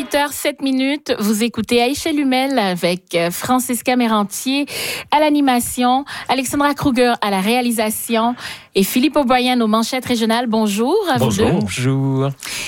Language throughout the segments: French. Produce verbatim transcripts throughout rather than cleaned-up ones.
huit heures sept minutes, vous écoutez Aïcha Lumel avec Francesca Mérantier à l'animation, Alexandra Kruger à la réalisation et Philippe O'Brien aux manchettes régionales. Bonjour à vous Bonjour. deux. Bonjour.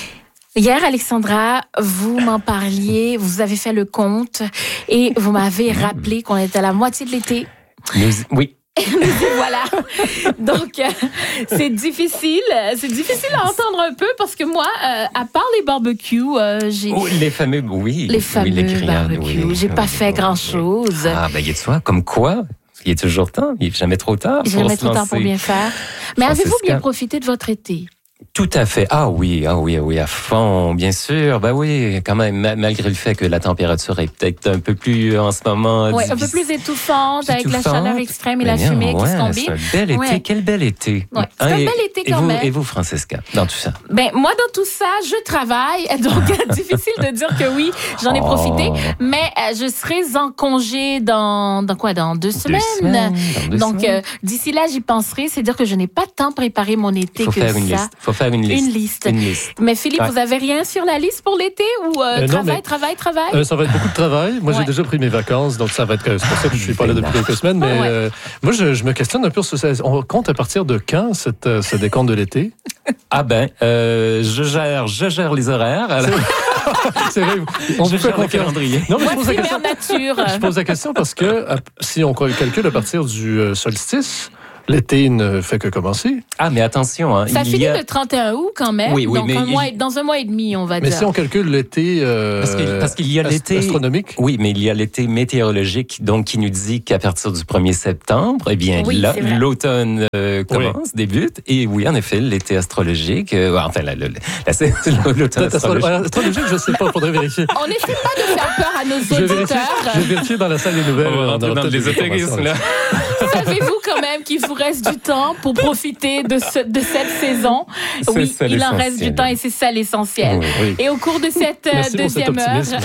Hier, Alexandra, vous m'en parliez, vous avez fait le compte et vous m'avez rappelé qu'on était à la moitié de l'été. Nous, oui. Voilà. Donc, euh, c'est difficile. C'est difficile à entendre un peu parce que moi, euh, à part les barbecues, euh, j'ai... Oh, les fameux, oui. Les fameux oui, les grillades, barbecues. oui. J'ai pas fait grand-chose. Ah, ben, il y a de soi. Comme quoi? Il est toujours temps. Il n'est jamais trop tard. Il n'est jamais trop tard pour bien faire. Mais Francesca. avez-vous bien profité de votre été? Tout à fait. Ah oui, ah oui, ah oui, à fond, bien sûr. Ben oui, quand même, ma- malgré le fait que la température est peut-être un peu plus en ce moment. Oui, un peu plus étouffante, avec la chaleur extrême et la Mais fumée non, qui se ouais, combinent. C'est un bel été. Ouais. Quel bel été. Ouais, c'est Hein, un et- bel été et quand vous, même. Et vous, Francesca, dans tout ça? Ben, moi, dans tout ça, je travaille. Donc, difficile de dire que oui, j'en ai Oh. profité. Mais euh, je serai en congé dans, dans quoi? Dans deux semaines. Deux semaines, dans deux Donc, semaines. euh, d'ici là, j'y penserai. C'est dire que je n'ai pas tant préparé mon été Il faut que faire ça. une liste. Faut faire une liste. Une liste. Une liste. Mais Philippe, Ouais. vous avez rien sur la liste pour l'été ou euh, Euh, non, travail, mais- travail, travail? Euh, ça va être beaucoup de travail. Moi, Ouais. j'ai déjà pris mes vacances, donc ça va être. C'est pour ça que je suis pas là depuis quelques semaines. Mais Ouais. euh, moi, je, je me questionne un peu sur ça. On compte à partir de quand cette, euh, ce décompte de l'été? Ah ben, euh, je gère, je gère les horaires. Alors, C'est vrai. On je vous fait gère le confiance. calendrier. Non, mais je pose, la Voici question, mère nature. je pose la question parce que euh, si on calcule à partir du euh, solstice, l'été ne fait que commencer. Ah, mais attention, hein, Ça il finit y a... le trente et un août quand même. Oui, oui, donc mais un il- mois, dans un mois et demi, on va Mais dire. si on calcule l'été euh, Parce qu'il- parce qu'il y a ast- l'été- astronomique, Oui, mais il y a l'été météorologique, donc qui nous dit qu'à partir du premier septembre, eh bien, Oui, là, c'est vrai. l'automne euh, commence, débute. Et oui, en effet, l'été astrologique, euh, enfin, la, la, la, la- l'automne peut-être astro- astrologique. ouais, astrologique, je sais pas, faudrait vérifier. On n'essaie pas de faire peur à nos Je vais vérifier, auditeurs. je vais vérifier dans la salle des nouvelles. On va euh, rentrer la dans tête des l'ésotérisme, informations. là. Savez-vous quand même qu'il vous reste du temps pour profiter de, ce, de cette saison? C'est Oui, ça il en reste l'essentiel. du temps et c'est ça l'essentiel. Oui, oui. Et au cours de cette euh, Merci pour cet deuxième heure, optimisme.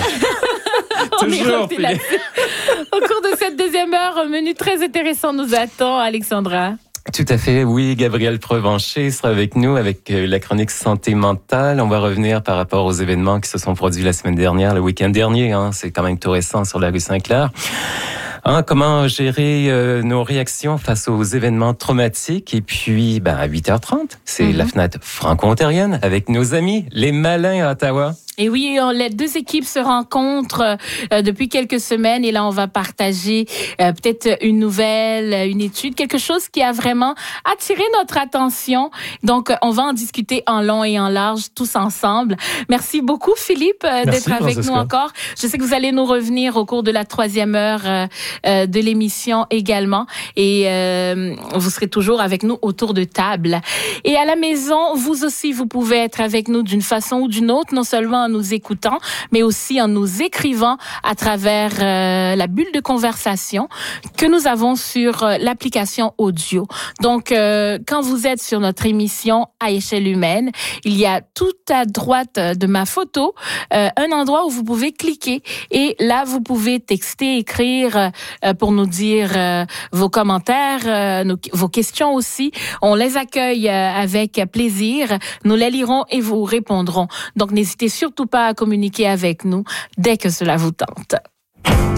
on est Toujours, revenu là-dessus. Au cours de cette deuxième heure, un menu très intéressant nous attend, Alexandra. Tout à fait, oui. Gabriel Prevancher sera avec nous avec euh, la chronique santé mentale. On va revenir par rapport aux événements qui se sont produits la semaine dernière, le week-end dernier. Hein, c'est quand même tout récent sur la rue Saint-Clair. Hein, comment gérer euh, nos réactions face aux événements traumatiques. Et puis, ben, à huit heures trente, c'est Mm-hmm. la fenêtre franco-ontarienne avec nos amis, les malins à Ottawa. Et oui, on, les deux équipes se rencontrent euh, depuis quelques semaines et là, on va partager euh, peut-être une nouvelle, une étude, quelque chose qui a vraiment attiré notre attention. Donc, euh, on va en discuter en long et en large tous ensemble. Merci beaucoup, Philippe, euh, Merci, d'être avec Francesca. nous encore. Je sais que vous allez nous revenir au cours de la troisième heure euh, euh, de l'émission également et euh, vous serez toujours avec nous autour de table. Et à la maison, vous aussi, vous pouvez être avec nous d'une façon ou d'une autre, non seulement en nous écoutant, mais aussi en nous écrivant à travers euh, la bulle de conversation que nous avons sur euh, l'application audio. Donc, euh, quand vous êtes sur notre émission à échelle humaine, il y a tout à droite de ma photo euh, un endroit où vous pouvez cliquer et là, vous pouvez texter, écrire euh, pour nous dire euh, vos commentaires, euh, nos, vos questions aussi. On les accueille euh, avec plaisir. Nous les lirons et vous répondrons. Donc, n'hésitez surtout pas à communiquer avec nous dès que cela vous tente.